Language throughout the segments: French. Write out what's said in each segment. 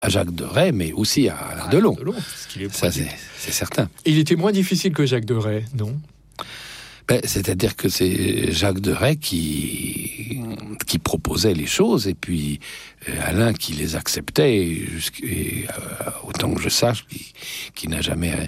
à Jacques Deray, mais aussi à Alain Delon. Ça, c'est certain. Et il était moins difficile que Jacques Deray, non ? C'est-à-dire que c'est Jacques Deray qui proposait les choses, et puis Alain qui les acceptait, autant que je sache, qui n'a jamais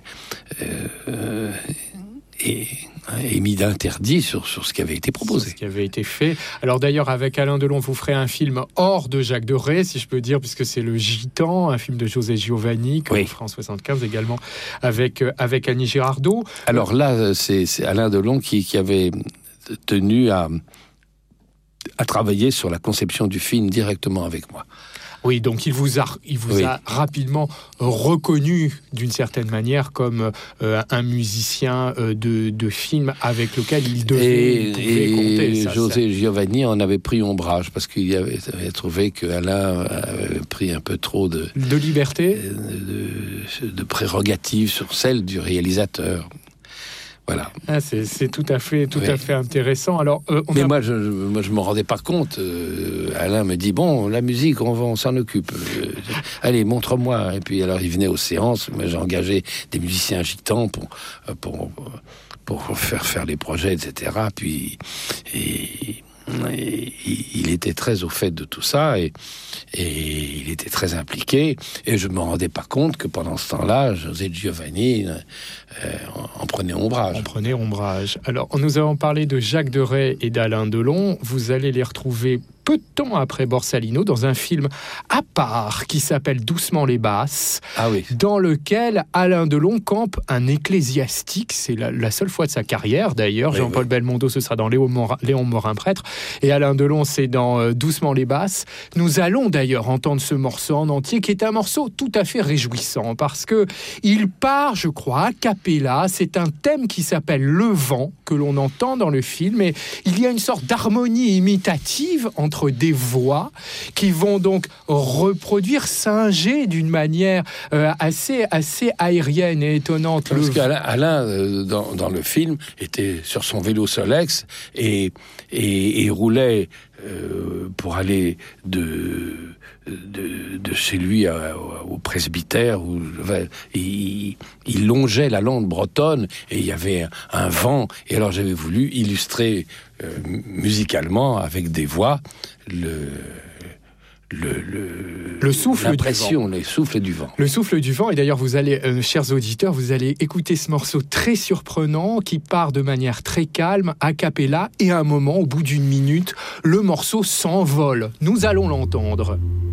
émis d'interdit sur ce qui avait été proposé. Ce qui avait été fait. Alors d'ailleurs, avec Alain Delon, vous ferez un film hors de Jacques Deray, si je peux dire, puisque c'est Le Gitan, un film de José Giovanni, que vous ferez en 75 également, avec Annie Girardot. Alors là, c'est Alain Delon qui avait tenu à travailler sur la conception du film directement avec moi. Oui, donc il vous a rapidement reconnu d'une certaine manière comme un musicien de film avec lequel il devait compter. Et José Giovanni en avait pris ombrage parce qu'il avait trouvé qu'Alain avait pris un peu trop de liberté, de prérogatives sur celle du réalisateur. Voilà. C'est tout à fait intéressant. Alors, mais moi, je m'en rendais pas compte. Alain me dit bon, la musique, on s'en occupe. Allez, montre-moi. Et puis alors, il venait aux séances. Moi, j'ai engagé des musiciens gitans pour faire les projets, etc. Puis il était très au fait de tout ça et il était très impliqué, et je me rendais pas compte que pendant ce temps-là, José Giovanni en prenait ombrage. Alors, nous avons parlé de Jacques Deray et d'Alain Delon. Vous allez les retrouver peu de temps après Borsalino dans un film à part qui s'appelle Doucement les basses, dans lequel Alain Delon campe un ecclésiastique. C'est la seule fois de sa carrière d'ailleurs. Jean-Paul Belmondo, ce sera dans Léon Morin prêtre, et Alain Delon, c'est dans Doucement les basses. Nous allons d'ailleurs entendre ce morceau en entier, qui est un morceau tout à fait réjouissant parce que il part, je crois, a cappella. C'est un thème qui s'appelle Le Vent que l'on entend dans le film, et il y a une sorte d'harmonie imitative entre des voix qui vont donc reproduire, singer d'une manière assez aérienne et étonnante. Parce qu'Alain, dans le film, était sur son vélo Solex et roulait pour aller de chez lui au presbytère, où il longeait la lande bretonne et il y avait un vent, et alors j'avais voulu illustrer musicalement avec des voix le souffle l'impression, du vent. Le souffle du vent. Le souffle du vent. Et d'ailleurs, vous allez, chers auditeurs, vous allez écouter ce morceau très surprenant qui part de manière très calme, a cappella, et à un moment, au bout d'une minute, le morceau s'envole. Nous allons l'entendre.